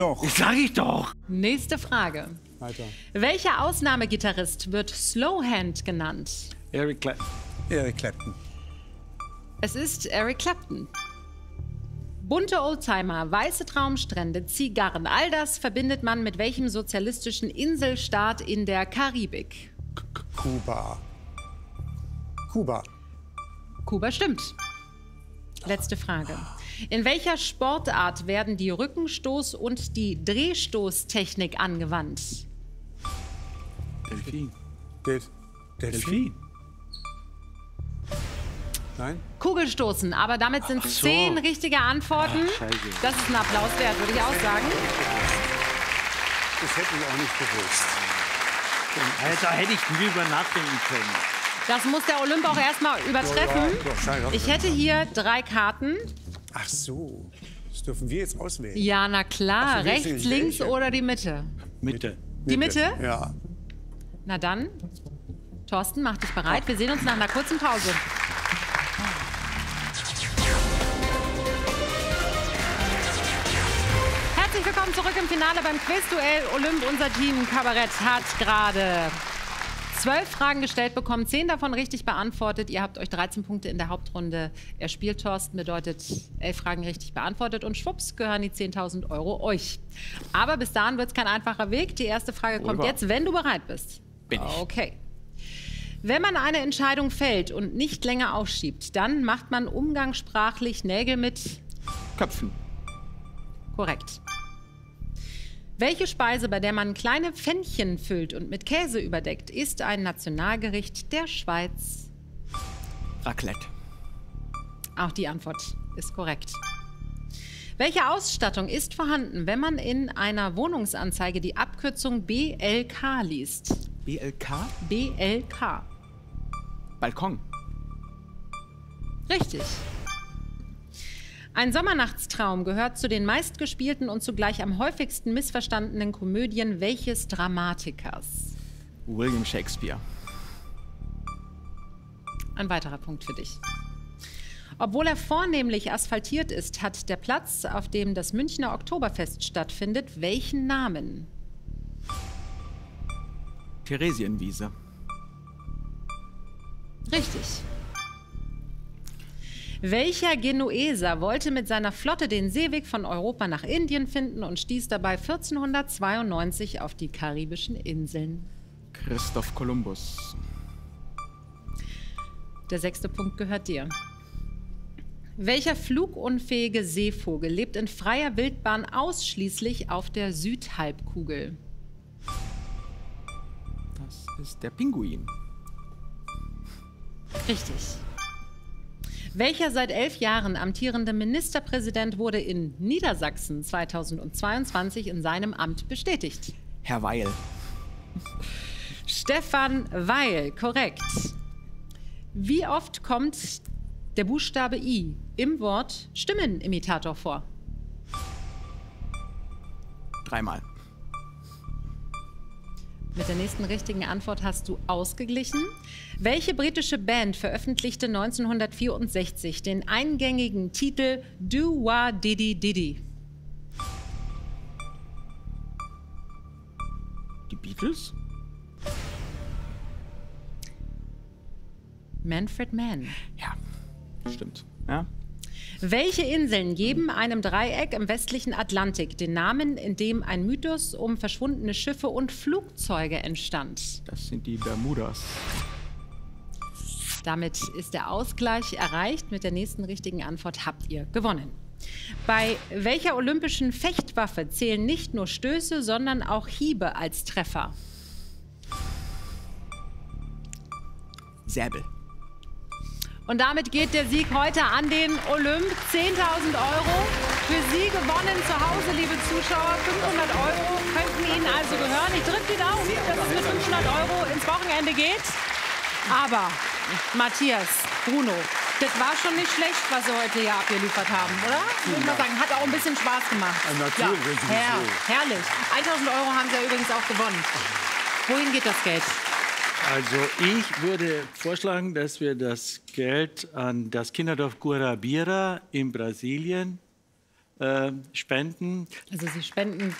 Doch. Sag ich doch. Nächste Frage. Weiter. Welcher Ausnahmegitarrist wird Slowhand genannt? Eric Clapton. Eric Clapton. Es ist Eric Clapton. Bunte Oldtimer, weiße Traumstrände, Zigarren, all das verbindet man mit welchem sozialistischen Inselstaat in der Karibik? Kuba. Kuba. Kuba stimmt. Letzte Frage. In welcher Sportart werden die Rückenstoß- und die Drehstoßtechnik angewandt? Delfin. Delfin. Nein? Kugelstoßen, aber damit sind 10 richtige Antworten. Scheiße. Das ist ein Applaus wert, würde ich auch sagen. Das hätte ich auch nicht gewusst. Da hätte ich drüber nachdenken können. Das muss der Olymp auch erstmal übertreffen. Ich hätte hier 3 Karten. Ach so. Das dürfen wir jetzt auswählen. Ja, na klar. Ach so, Rechts, welche? links oder die Mitte? Mitte. Die Mitte? Ja. Na dann, Thorsten, mach dich bereit. Wir sehen uns nach einer kurzen Pause. Herzlich willkommen zurück im Finale beim Quizduell. Olymp, unser Team Kabarett, hat gerade 12 Fragen gestellt bekommen, 10 davon richtig beantwortet. Ihr habt euch 13 Punkte in der Hauptrunde erspielt. Thorsten bedeutet 11 Fragen richtig beantwortet und schwupps gehören die 10.000 € euch. Aber bis dahin wird es kein einfacher Weg. Die erste Frage kommt jetzt, wenn du bereit bist. Bin ich. Okay. Wenn man eine Entscheidung fällt und nicht länger aufschiebt, dann macht man umgangssprachlich Nägel mit Köpfen. korrekt. Welche Speise, bei der man kleine Pfännchen füllt und mit Käse überdeckt, ist ein Nationalgericht der Schweiz? Raclette. Auch die Antwort ist korrekt. Welche Ausstattung ist vorhanden, wenn man in einer Wohnungsanzeige die Abkürzung BLK liest? BLK? BLK. Balkon. Richtig. Ein Sommernachtstraum gehört zu den meistgespielten und zugleich am häufigsten missverstandenen Komödien welches Dramatikers? William Shakespeare. Ein weiterer Punkt für dich. Obwohl er vornehmlich asphaltiert ist, hat der Platz, auf dem das Münchner Oktoberfest stattfindet, welchen Namen? Theresienwiese. Richtig. Welcher Genueser wollte mit seiner Flotte den Seeweg von Europa nach Indien finden und stieß dabei 1492 auf die karibischen Inseln? Christoph Kolumbus. Der 6. Punkt gehört dir. Welcher flugunfähige Seevogel lebt in freier Wildbahn ausschließlich auf der Südhalbkugel? Das ist der Pinguin. Richtig. Welcher seit 11 Jahren amtierende Ministerpräsident wurde in Niedersachsen 2022 in seinem Amt bestätigt? Herr Weil. Stefan Weil, korrekt. Wie oft kommt der Buchstabe I im Wort Stimmenimitator vor? 3-mal. Mit der nächsten richtigen Antwort hast du ausgeglichen. Welche britische Band veröffentlichte 1964 den eingängigen Titel Do Wah Diddy Diddy? Die Beatles? Manfred Mann. Ja, stimmt. Ja. Welche Inseln geben einem Dreieck im westlichen Atlantik den Namen, in dem ein Mythos um verschwundene Schiffe und Flugzeuge entstand? Das sind die Bermudas. Damit ist der Ausgleich erreicht. Mit der nächsten richtigen Antwort habt ihr gewonnen. Bei welcher olympischen Fechtwaffe zählen nicht nur Stöße, sondern auch Hiebe als Treffer? Säbel. Und damit geht der Sieg heute an den Olymp. 10.000 € für Sie gewonnen zu Hause, liebe Zuschauer. 500 € könnten Ihnen also gehören. Ich drücke die Daumen, dass es mit 500 € ins Wochenende geht. Aber Matthias, Bruno, das war schon nicht schlecht, was Sie heute hier abgeliefert haben, oder? Ich würde mal sagen, hat auch ein bisschen Spaß gemacht. Natürlich. Herrlich. 1.000 € haben Sie ja übrigens auch gewonnen. Wohin geht das Geld? Also ich würde vorschlagen, dass wir das Geld an das Kinderdorf Guarabira in Brasilien spenden. Also Sie spenden